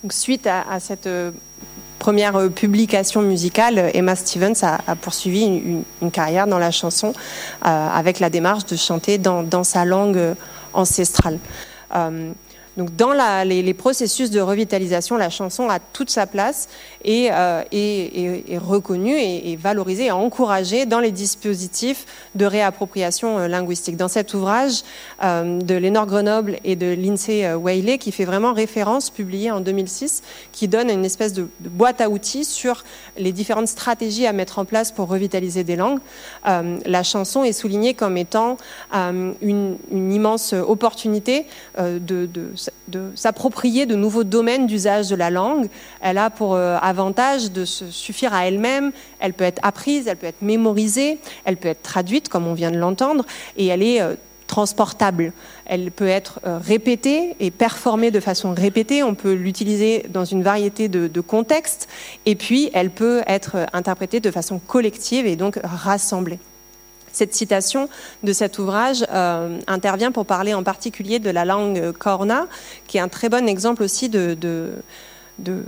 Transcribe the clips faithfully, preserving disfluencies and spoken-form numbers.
Donc, suite à, à cette euh, première publication musicale, Emma Stevens a, a poursuivi une, une carrière dans la chanson euh, avec la démarche de chanter dans, dans sa langue ancestrale. Euh, Donc dans la, les, les processus de revitalisation, la chanson a toute sa place et euh, est, est, est reconnue et, et valorisée et encouragée dans les dispositifs de réappropriation euh, linguistique. Dans cet ouvrage euh, de Lénore Grenoble et de Lindsay Whaley, qui fait vraiment référence, publié en deux mille six, qui donne une espèce de, de boîte à outils sur les différentes stratégies à mettre en place pour revitaliser des langues, euh, la chanson est soulignée comme étant euh, une, une immense opportunité euh, de, de de s'approprier de nouveaux domaines d'usage de la langue. Elle a pour euh, avantage de se suffire à elle-même. Elle peut être apprise, elle peut être mémorisée, elle peut être traduite, comme on vient de l'entendre, et elle est euh, transportable. Elle peut être euh, répétée et performée de façon répétée. On peut l'utiliser dans une variété de, de contextes. Et puis, elle peut être euh, interprétée de façon collective et donc rassemblée. Cette citation de cet ouvrage euh, intervient pour parler en particulier de la langue Kaurna, qui est un très bon exemple aussi de, de, de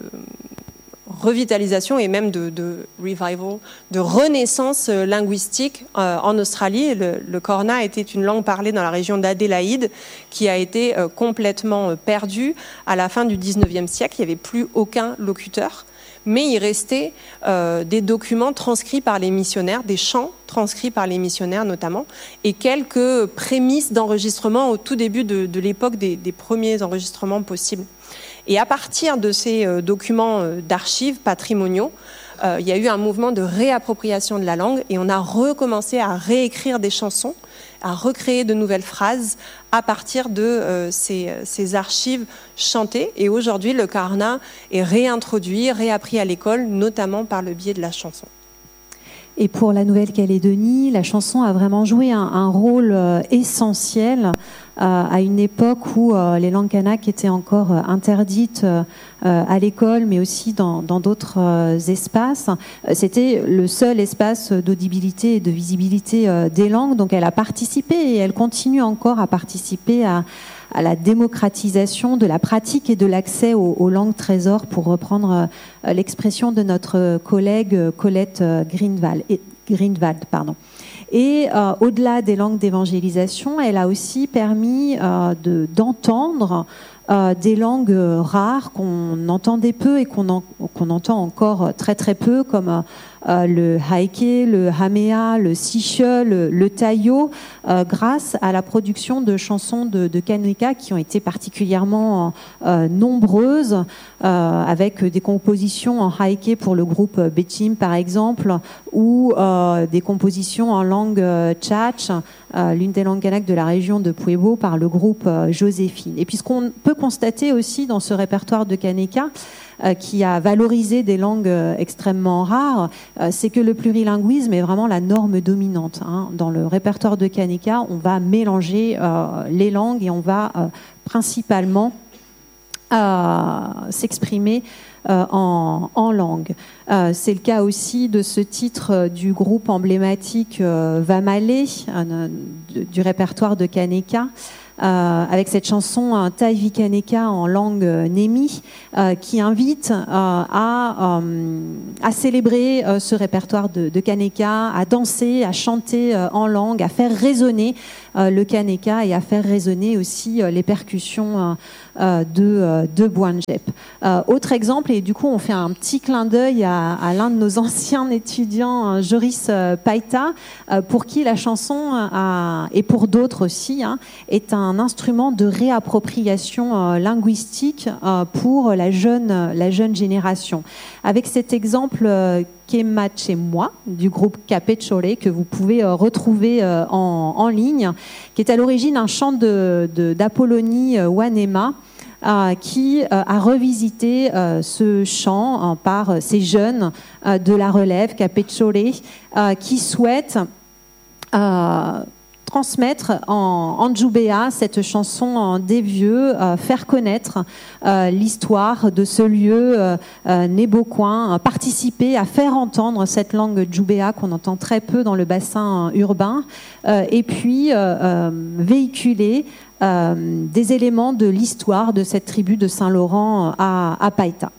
revitalisation et même de, de revival, de renaissance linguistique euh, en Australie. Le, le Kaurna était une langue parlée dans la région d'Adélaïde qui a été euh, complètement perdue à la fin du dix-neuvième siècle. Il n'y avait plus aucun locuteur. Mais il restait euh, des documents transcrits par les missionnaires, des chants transcrits par les missionnaires notamment, et quelques prémices d'enregistrement au tout début de, de l'époque des, des premiers enregistrements possibles. Et à partir de ces euh, documents euh, d'archives patrimoniaux, euh, il y a eu un mouvement de réappropriation de la langue et on a recommencé à réécrire des chansons, à recréer de nouvelles phrases à partir de euh, ces, ces archives chantées. Et aujourd'hui, le Kaurna est réintroduit, réappris à l'école, notamment par le biais de la chanson. Et pour la Nouvelle-Calédonie, la chanson a vraiment joué un, un rôle euh, essentiel euh, à une époque où euh, les langues kanak étaient encore euh, interdites euh, à l'école, mais aussi dans, dans d'autres euh, espaces. C'était le seul espace d'audibilité et de visibilité euh, des langues, donc elle a participé et elle continue encore à participer à, à la démocratisation de la pratique et de l'accès aux, aux langues trésors, pour reprendre euh, l'expression de notre collègue Colette Greenwald. Et, Greenwald pardon. Et euh, au-delà des langues d'évangélisation, elle a aussi permis euh, de, d'entendre euh, des langues rares qu'on entendait peu et qu'on, en, qu'on entend encore très très peu, comme euh, le haike, le hamea, le siche, le, le tayo, euh, grâce à la production de chansons de, de Kaneka qui ont été particulièrement euh, nombreuses, euh, avec des compositions en haike pour le groupe Bechim par exemple, ou euh, des compositions en langue tchatch, euh, l'une des langues kanak de la région de Pueblo, par le groupe euh, Joséphine. Et puis ce qu'on peut constater aussi dans ce répertoire de Kaneka, euh, qui a valorisé des langues euh, extrêmement rares, euh, c'est que le plurilinguisme est vraiment la norme dominante. Hein. Dans le répertoire de Kaneka, on va mélanger euh, les langues et on va euh, principalement euh, s'exprimer Euh, en, en langue. Euh, c'est le cas aussi de ce titre euh, du groupe emblématique euh, Vamale, euh, du, du répertoire de Kaneka, euh, avec cette chanson un Taivi Kaneka en langue euh, Nemi, euh, qui invite euh, à, euh, à célébrer euh, ce répertoire de, de Kaneka, à danser, à chanter euh, en langue, à faire résonner euh, le Kaneka et à faire résonner aussi euh, les percussions euh, euh, de, euh, de Boanjep. Euh, autre exemple, et du coup on fait un petit clin d'œil à, à l'un de nos anciens étudiants, Joris euh, Paita, euh, pour qui la chanson, euh, et pour d'autres aussi, hein, est un instrument de réappropriation euh, linguistique euh, pour la jeune, la jeune génération. Avec cet exemple euh, Kema chez moi, du groupe Capechore, que vous pouvez euh, retrouver euh, en, en ligne, qui est à l'origine un chant de, de, d'Apollonie euh, Wanema, Euh, qui euh, a revisité euh, ce chant euh, par euh, ces jeunes euh, de la relève Capechore, euh, qui souhaitent euh, transmettre en, en Djoubéa cette chanson en des vieux, euh, faire connaître euh, l'histoire de ce lieu euh, euh, Nébocoin, euh, participer à faire entendre cette langue Djoubéa qu'on entend très peu dans le bassin urbain, euh, et puis euh, euh, véhiculer euh, des éléments de l'histoire de cette tribu de Saint-Laurent à, à Païta.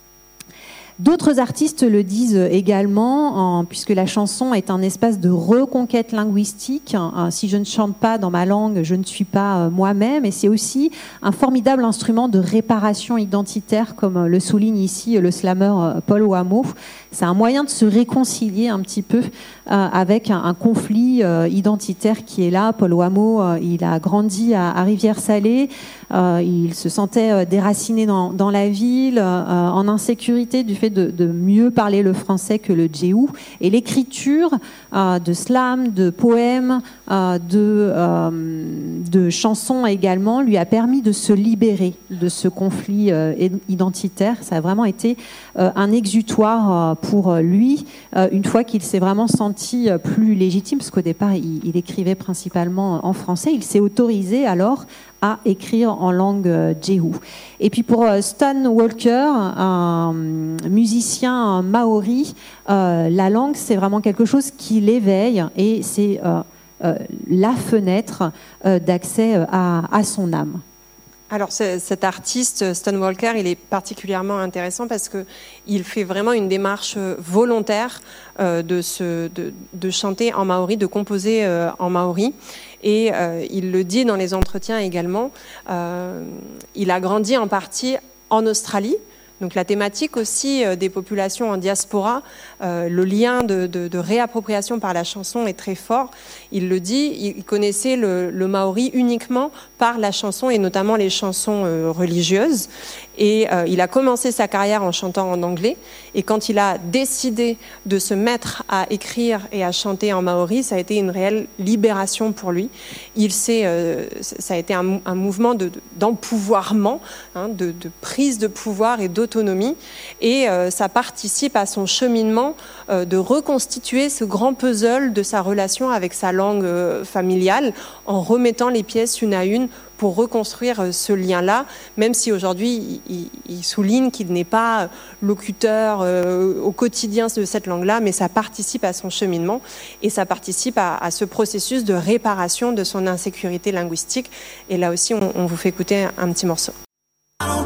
D'autres artistes le disent également, en, puisque la chanson est un espace de reconquête linguistique. Hein, si je ne chante pas dans ma langue, je ne suis pas euh, moi-même. Et c'est aussi un formidable instrument de réparation identitaire, comme le souligne ici le slammer euh, Paul Wamo. C'est un moyen de se réconcilier un petit peu euh, avec un, un conflit euh, identitaire qui est là. Paul Wamo, euh, il a grandi à, à Rivière-Salée. Euh, il se sentait euh, déraciné dans, dans la ville, euh, en insécurité du fait De, de mieux parler le français que le djéou. Et l'écriture euh, de slam, de poèmes, euh, de, euh, de chansons également lui a permis de se libérer de ce conflit euh, identitaire. Ça a vraiment été euh, un exutoire euh, pour lui, euh, une fois qu'il s'est vraiment senti euh, plus légitime, parce qu'au départ, il, il écrivait principalement en français. Il s'est autorisé alors à écrire en langue euh, djéou. Et puis pour euh, Stan Walker, un musicien maori, euh, la langue, c'est vraiment quelque chose qui l'éveille et c'est euh, euh, la fenêtre euh, d'accès à, à son âme. Alors cet artiste, Stan Walker, il est particulièrement intéressant parce qu'il fait vraiment une démarche volontaire euh, de, se, de, de chanter en maori, de composer euh, en maori. Et euh, il le dit dans les entretiens également. Euh, il a grandi en partie en Australie. Donc la thématique aussi euh, des populations en diaspora, euh, le lien de, de, de réappropriation par la chanson est très fort. Il le dit, il connaissait le, le maori uniquement par la chanson et notamment les chansons euh, religieuses. Et euh, il a commencé sa carrière en chantant en anglais. Et quand il a décidé de se mettre à écrire et à chanter en maori, ça a été une réelle libération pour lui. Il s'est, euh, ça a été un, un mouvement de, d'empouvoirment, hein, de, de prise de pouvoir et d'autonomie. Et euh, ça participe à son cheminement euh, de reconstituer ce grand puzzle de sa relation avec sa langue euh, familiale en remettant les pièces une à une pour reconstruire ce lien-là, même si aujourd'hui, il, il souligne qu'il n'est pas locuteur euh, au quotidien de cette langue-là, mais ça participe à son cheminement et ça participe à, à ce processus de réparation de son insécurité linguistique. Et là aussi, on, on vous fait écouter un, un petit morceau. I don't